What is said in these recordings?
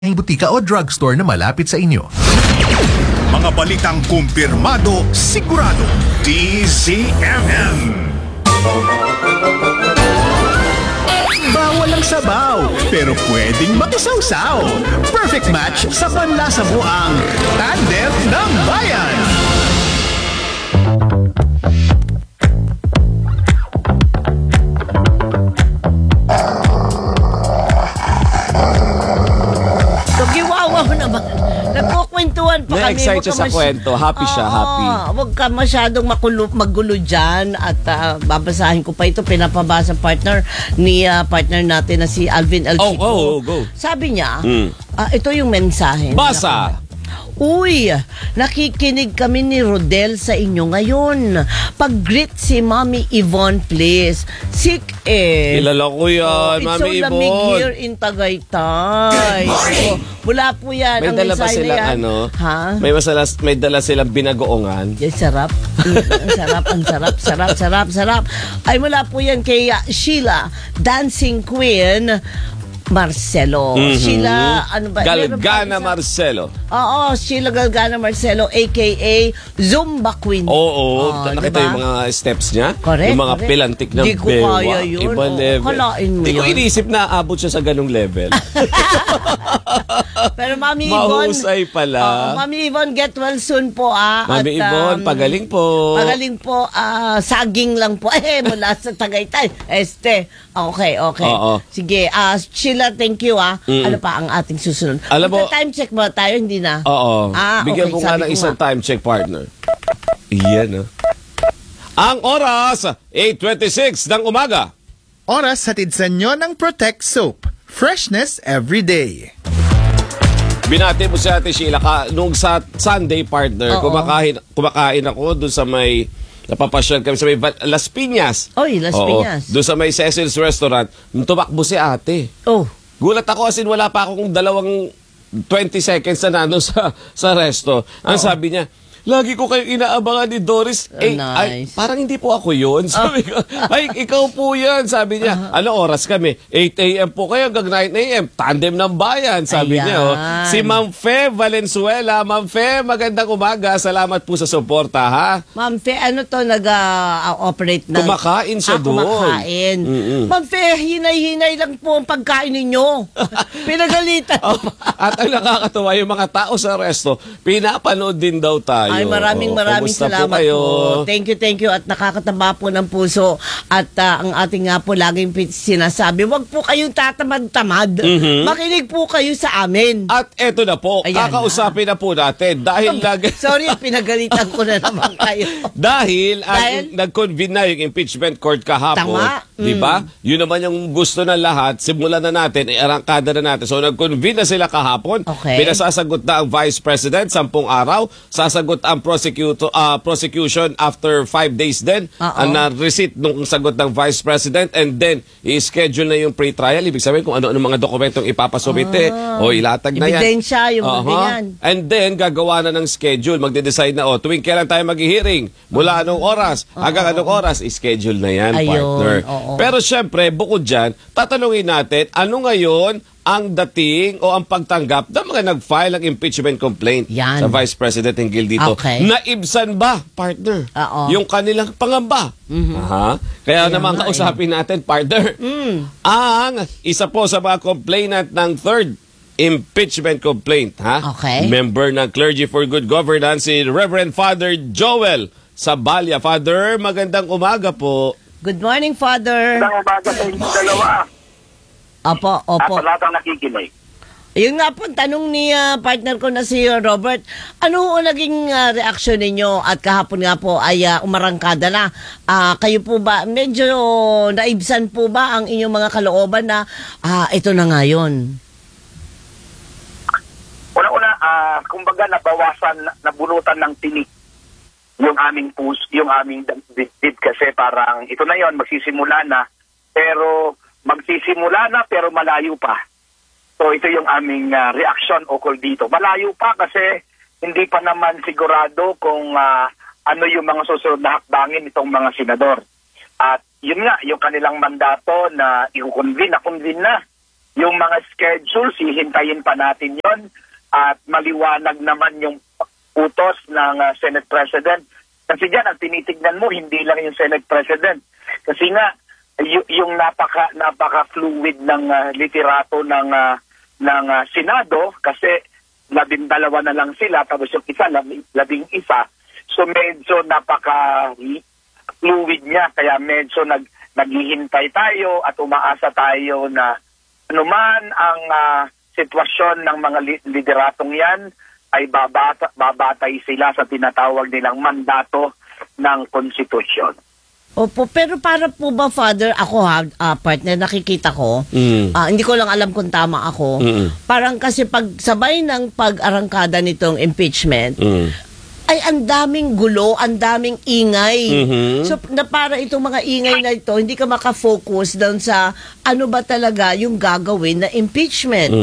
butika o drugstore na malapit sa inyo. Mga balitang kumpirmado, sigurado. DZMM. Bawal ang sabaw, pero pwedeng makisawsaw. Perfect match sa panlasa mo ang Tandem ng Bayan. Giwawa mo naman. Nagkukwentuhan pa kami. Na-excite siya sa kwento. Happy siya, happy. Huwag ka masyadong magulo dyan. At babasahin ko pa ito. Pinapabasa partner natin na si Alvin El Chico. Go. Sabi niya, ito yung mensahe. Basa! Uy, nakikinig kami ni Rodel sa inyo ngayon. Pag-greet si Mami Yvonne, please. Sick eh. Kilala ko yan, Mami It's so lamig Yvonne. here in Tagaytay. Mula po yan. May ang dala ba mensahe na silang yan. ano? Ha? May dala silang binagoongan. Yan, sarap. Ang sarap. Ay, mula po yan kay Sheila, Dancing Queen Marcelo. Sheila, ano ba? Galgana Marcelo. Oo, Sheila Galgana Marcelo, a.k.a. Zumba Queen. Oo. Nakita diba? yung mga steps niya? Correct, Yung mga correct. pilantik ng Di ko bewa. kaya yun. Iba level. Kalain mo Di ko yun. inisip na aabot siya sa ganung level. Pero Mami Yvonne, Mahusay pala. Mami Yvonne, get well soon po. Mami Yvonne, pagaling po. Pagaling po. Saging lang po. Mula sa Tagaytay. Okay. Oo. Sige, Sheila, thank you. Ano pa ang ating susunod? Alam mo, time check ba tayo? Hindi na. Oo. Bigyan okay, mo nga sabi ng ko isang time check, partner. Iyan, Ang oras, 8:26 ng umaga. Oras hatid sa inyo ng Protect Soap. Freshness every day. Binati mo si Ate Sheila nung sa Sunday, partner. Oo. Kumakain ako doon sa may napapasyal kami sa may Las Piñas. Oy, Las Piñas. Doon sa may Cecil's Restaurant. Nung tumakbo si ate. Oh. Gulat ako as in wala pa akong 20 seconds na nandun sa resto. Ang sabi niya, lagi ko kayong inaabangan ni Doris. Nice. Parang hindi po ako yun. Sabi ko, ikaw po yan. Sabi niya, ano oras kami? 8 a.m. po kayo hanggang 9 a.m. Tandem ng bayan, sabi niya. Si Ma'am Fe Valenzuela. Ma'am Fe, magandang umaga. Salamat po sa suporta, ha? Ma'am Fe, ano to nag-operate na? Kumakain siya doon. Kumakain. Ma'am Fe, hinay-hinay lang po ang pagkain ninyo. Pinagalitan. At ang nakakatuwa, yung mga tao sa resto, pinapanood din daw tayo. Ay, maraming Kamusta salamat kayo? po. Thank you. At nakakataba po ng puso. At ang ating nga po laging sinasabi, wag po kayong tatamad-tamad. Makinig po kayo sa amin. At eto na po, Ayan kakausapin na po natin. Dahil Sorry, pinagalitan ko na naman kayo. Dahil nag-convene na yung impeachment court kahapon. Tama. Di ba? Yun naman yung gusto ng lahat. Simulan na natin, arangkada na natin. So nag-convene na sila kahapon. Okay. Pinasasagot na ang Vice President, 10 araw. Sasagot ang prosecution after 5 days din. Ang receipt nung sagot ng Vice President, and then i-schedule na yung pre-trial. Ibig sabihin kung ano-ano mga dokumentong ipapasubite o ilatag na yan. Ebidensya, yung ganyan. And then gagawa na ng schedule. Magde-decide na, tuwing kailan tayo mag-hearing. Mula anong oras, hanggang anong oras, i-schedule na yan, partner. Pero syempre, bukod dyan, tatanungin natin, ano ngayon ang dating o ang pagtanggap ng mga nag-file ng impeachment complaint sa Vice President hinggil dito. Okay. Naibsan ba, partner? Yung kanilang pangamba? Kaya naman kausapin natin, partner. Ang isa po sa mga complainant ng third impeachment complaint, Okay. Member ng Clergy for Good Governance, si Reverend Father Joel Sabalya. Father, magandang umaga po. Good morning, Father. Magandang umaga sa inyo dalawa. Opo. At sa lahat ng nakikinig. Yung nga po, tanong ni partner ko na si Robert, ano ho naging reaksyon ninyo at kahapon nga po ay umarangkada na. Kayo po ba, medyo naibsan po ba ang inyong mga kalooban na ito na nga yun? Una-una, kumbaga nabawasan, nabunutan ng tinik yung aming yung aming dibdib kasi parang ito na yon, magsisimula na pero malayo pa. So ito yung aming reaction ukol dito. Malayo pa kasi hindi pa naman sigurado kung ano yung mga susunod na hakbangin itong mga senador. At yun nga, yung kanilang mandato na i-convene na. Yung mga schedules, hihintayin pa natin yon at maliwanag naman yung utos ng Senate President. Kasi dyan, ang tinitignan mo, hindi lang yung Senate President. Kasi nga, yung napaka-fluid ng literato ng Senado, kasi 12 na lang sila, tapos yung isa, 11. So medyo napaka-fluid niya, kaya medyo naghihintay tayo at umaasa tayo na anuman ang sitwasyon ng mga lideratong yan ay babatay sila sa tinatawag nilang mandato ng konstitusyon. Opo, pero para po ba, Father, ako partner, nakikita ko, hindi ko lang alam kung tama ako, parang kasi pagsabay ng pag-arangkada nitong impeachment, ay ang daming gulo, ang daming ingay. So, na para itong mga ingay na ito, hindi ka makafocus doon sa ano ba talaga yung gagawin na impeachment.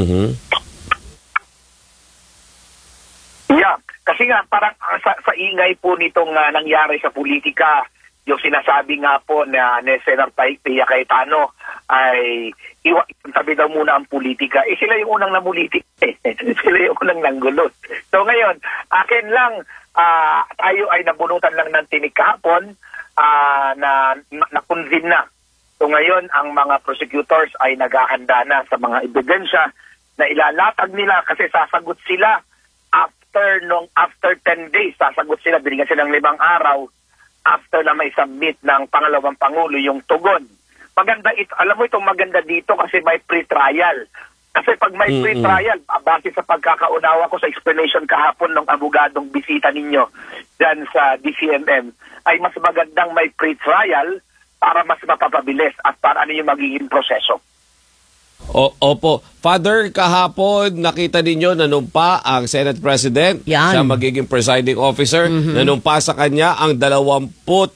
Yeah, kasi nga parang sa ingay po nitong nangyari sa politika, yung sinasabi nga po na ni Senator Pia Cayetano ay tabi daw muna ang politika. Sila yung unang namulitik. Sila yung unang nanggulot. So ngayon, akin lang, tayo ay nabunutan lang ng tinik kahapon na nakunvin na. So ngayon, ang mga prosecutors ay naghahanda na sa mga ebidensya na ilalatag nila kasi sasagot sila after 10 days. Sasagot sila, binigyan silang 5 araw after na may submit ng pangalawang Pangulo yung tugon. Maganda ito, alam mo itong maganda dito kasi may pre-trial. Kasi pag may pre-trial, base sa pagkakaunawa ko sa explanation kahapon ng abogadong bisita ninyo dyan sa DCMM, ay mas magandang may pre-trial para mas mapapabilis at para ano yung magiging proseso. Opo. Father, kahapon nakita ninyo nanumpa ang Senate President sa magiging presiding officer. Nanumpa sa kanya ang 22.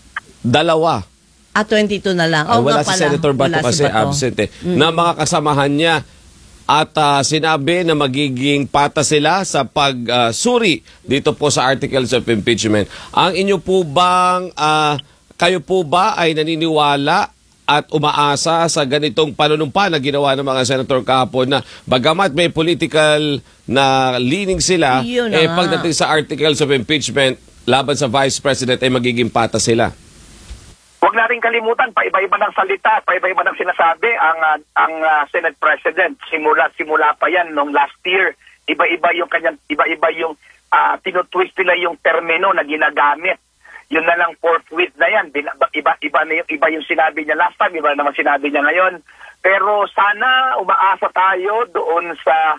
22 na lang. Wala si Senator Bato kasi absent na mga kasamahan niya. At sinabi na magiging pata sila sa pagsuri dito po sa Articles of Impeachment. Ang inyo po bang, kayo po ba ay naniniwala at umaasa sa ganitong panunumpa na ginawa ng mga senator kahapon na bagamat may political na leaning sila, pagdating sa Articles of Impeachment laban sa Vice President ay magiging pata sila? Huwag natin kalimutan, paiba-iba ng salita, paiba-iba ng sinasabi ang Senate President. Simula pa yan nung last year. Iba-iba yung tinutwist nila yung termino na ginagamit. Yun na lang forthwith na yan. Iba yung sinabi niya last time, iba naman sinabi niya ngayon. Pero sana umaasa tayo doon sa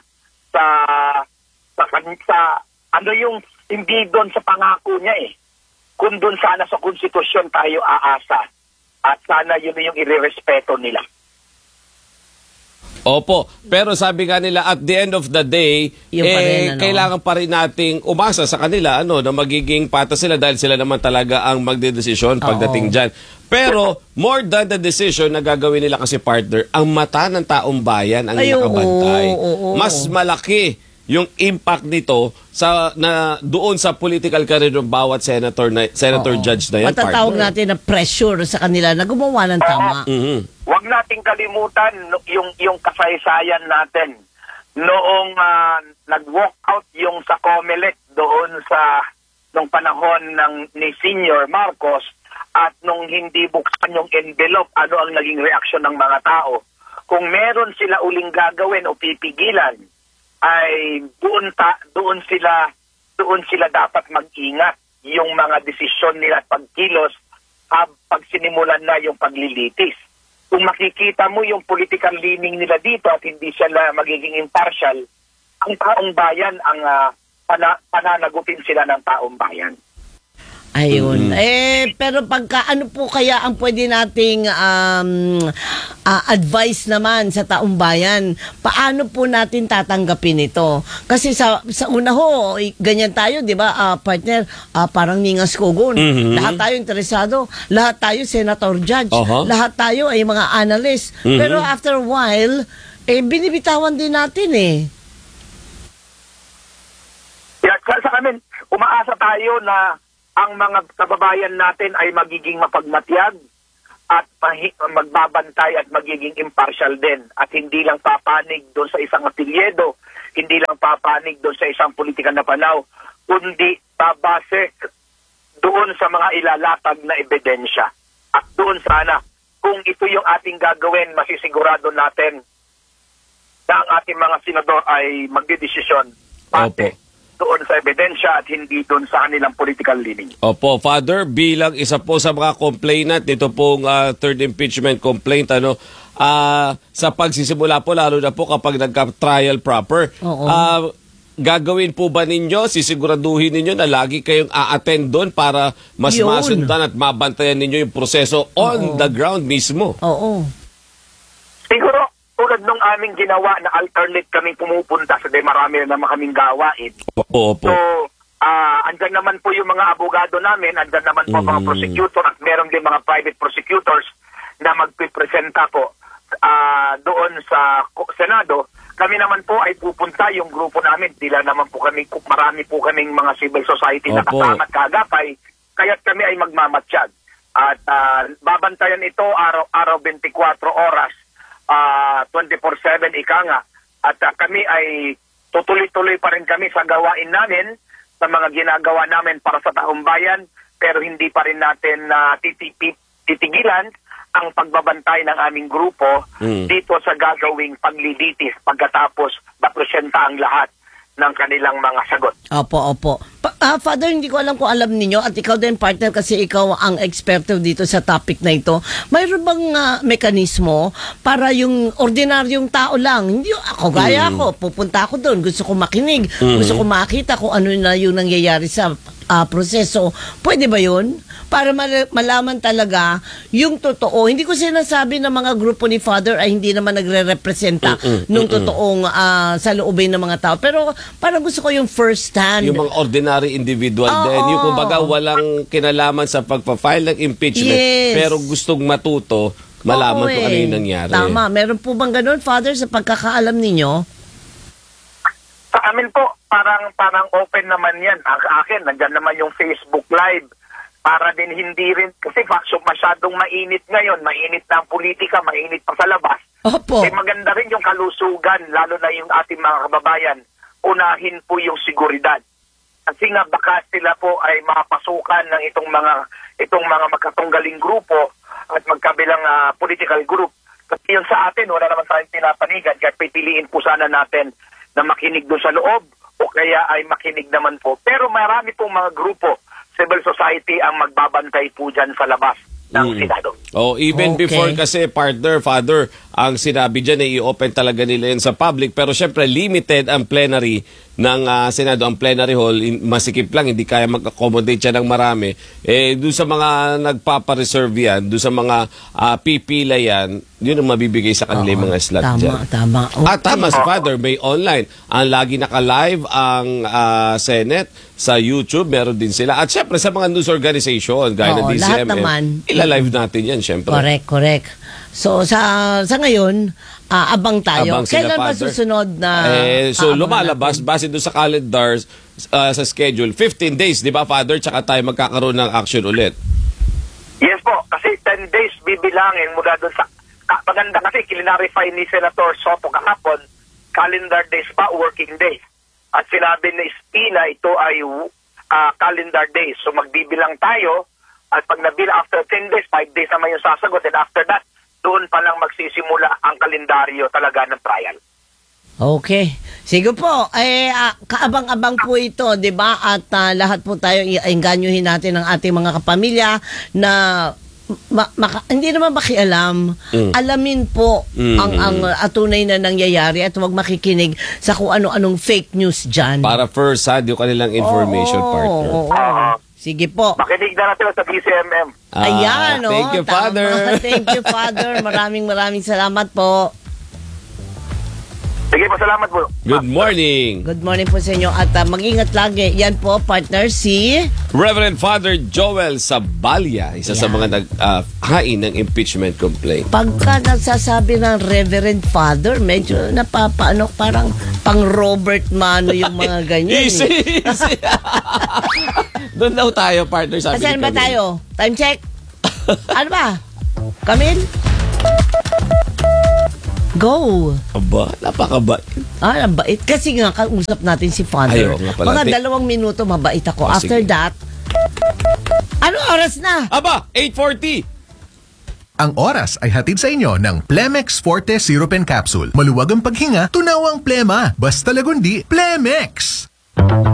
ano yung hindi doon sa pangako niya kung doon sana sa konstitusyon tayo aasa. At sana yun yung irerespeto nila. Opo, pero sabi nga nila at the end of the day, kailangan pa rin nating umasa sa kanila na magiging pata sila dahil sila naman talaga ang magdedesisyon pagdating dyan. Pero more than the decision na gagawin nila kasi partner, ang mata ng taong bayan ang nakabantay. Mas malaki yung impact nito doon sa political career ng bawat senator judge na yan. Matatawag natin na pressure sa kanila na gumawa ng tama. Huwag nating kalimutan yung kasaysayan natin. Noong nag-walk out yung sa COMELEC doon nung panahon ni Senior Marcos at nung hindi buksan yung envelope, ano ang naging reaksyon ng mga tao. Kung meron sila uling gagawin o pipigilan, ay doon sila dapat mag-ingat yung mga desisyon nila at pagkilos pag sinimulan na yung paglilitis. Kung makikita mo yung political leaning nila dito at hindi sila magiging impartial, ang taong bayan ang pananagutin sila ng taong bayan. Ayun. Pero ano po kaya ang pwede nating advice naman sa taong bayan? Paano po natin tatanggapin ito? Kasi sa una ganyan tayo, di ba, partner? Parang ningas kugon. Lahat tayo interesado. Lahat tayo senator judge. Lahat tayo ay mga analyst. Pero after a while, binibitawan din natin Sa amin, umaasa tayo na ang mga kababayan natin ay magiging mapagmatyag at magbabantay at magiging impartial din at hindi lang papanig doon sa isang apelyedo, hindi lang papanig doon sa isang politikal na panaw, kundi babase doon sa mga ilalatag na ebidensya. At doon sana, kung ito yung ating gagawin, masisigurado natin na ang ating mga senador ay magdedesisyon base doon sa ebidensya at hindi doon sa kanilang political leaning. Opo, Father, bilang isa po sa mga complainant nito pong third impeachment complaint, sa pagsisimula po, lalo na po kapag nagka-trial proper, gagawin po ba ninyo, sisiguraduhin ninyo na lagi kayong a-attend doon para mas masundan at mabantayan ninyo yung proseso on the ground mismo? Oo. Siguro, tulad nung aming ginawa na alternate kaming pumupunta sa marami na naman kaming gawain. Opo. So, andyan naman po yung mga abogado namin, andyan naman po mga prosecutor at meron din mga private prosecutors na magpipresenta po doon sa Senado. Kami naman po ay pupunta yung grupo namin. Dila naman po kami, marami po kaming mga civil society na kasama at kaagapay, kaya't kami ay magmamatsyag. At babantayan ito araw 24 oras, 24/7 ika nga. At kami ay tutuloy-tuloy pa rin kami sa gawain namin, sa mga ginagawa namin para sa taong bayan, pero hindi pa rin natin titigilan ang pagbabantay ng aming grupo dito sa gagawing paglilitis pagkatapos mapresenta ang lahat ng kanilang mga sagot. Opo. Father, hindi ko alam kung alam ninyo at ikaw din, partner, kasi ikaw ang eksperto dito sa topic na ito. Mayroon bang mekanismo para yung ordinaryong tao lang, hindi ako, gaya ko, pupunta ako doon, gusto ko makinig, gusto ko makita kung ano na yung nangyayari sa proseso. Pwede ba yun? Para malaman talaga yung totoo. Hindi ko sinasabi na mga grupo ni Father ay hindi naman nagre-representa nung totoong saloobin ng mga tao. Pero parang gusto ko yung first hand. Yung mga ordinary individual din. Yung kumbaga walang kinalaman sa pagpa-file ng impeachment, pero gustong matuto, malaman kung ano yung nangyari. Tama. Meron po bang ganun, Father, sa pagkakaalam ninyo? Sa amin po, parang open naman yan. Ang akin, nandyan naman yung Facebook Live. Para din hindi rin, kasi masyadong mainit ngayon, mainit na ang politika, mainit pa sa labas. Opo. Maganda rin yung kalusugan, lalo na yung ating mga kababayan. Unahin po yung seguridad. Kasi nga baka sila po ay mapasukan ng itong mga magkatunggaling grupo at magkabilang political group. Kasi yun sa atin, wala naman tayong pinapanigan, kaya pipiliin po sana natin na makinig doon sa loob o kaya ay makinig naman po. Pero marami pong mga grupo, civil society ang magbabantay po dyan sa labas ng Senado. Even before kasi, partner, Father, ang sinabi dyan ay i-open talaga nila yan sa public, pero syempre limited ang plenary ng Senado. Ang plenary hall, masikip lang, hindi kaya mag-accommodate siya ng marami. Doon sa mga nagpapareserve yan, doon sa mga pipila yan, yun ang mabibigay sa kanila yung mga slot dyan. Tama. Tama si Father, may online. Ang lagi naka-live ang Senate sa YouTube, meron din sila. At syempre sa mga news organization, gaya ng DCMM, ila-live natin yan, syempre. Correct. So sa ngayon, abang tayo. Abang sila, Kailan ba Father? susunod na so lumalabas, base doon sa calendars, sa schedule, 15 days, di ba, Father? Tsaka tayo magkakaroon ng action ulit. Yes po, kasi 10 days bibilangin mula doon sa... Maganda kasi, kilinarify ni Senator Soto kahapon, calendar days pa, working days. At sinabi ni Espina, ito ay calendar days. So magbibilang tayo, at pag nabilang after 10 days, 5 days naman yung sasagot, and after that, doon pa lang magsisimula ang kalendaryo talaga ng trial. Okay. Sige po. Kaabang-abang po ito, 'di ba? At lahat po tayo iengganyohin natin ang ating mga kapamilya na hindi naman makialam. Alamin po ang tunay na nangyayari at huwag makikinig sa kung ano-anong fake news diyan. Para first hand yung kanilang information, partner. Sige po. Makinig na natin sa DCMM. Ayan, thank you, tama. Father. Thank you, Father. Maraming salamat po. Sige po, salamat po. Good morning. Good morning po sa inyo. At mag-ingat lagi. Yan po, partner, si Reverend Father Joel Sabalya, isa sa mga naghain ng impeachment complaint. Pagka nagsasabi ng Reverend Father, medyo napapaano, parang pang Robert Mano yung mga ganyan. Easy. Doon daw tayo, partner. Sabi Saan ba tayo? Time check? Ano ba? Camille? Go. Aba, napakabait. Ang bait. Kasi nga, kausap natin si Father. Ayaw nga pala. Mga 2 minuto, mabait ako. Oh, After sige. that, ano oras na? Aba, 8:40. Ang oras ay hatid sa inyo ng Plemex Forte Syrup and Capsule. Maluwag ang paghinga, tunaw ang plema. Basta lagundi, Plemex!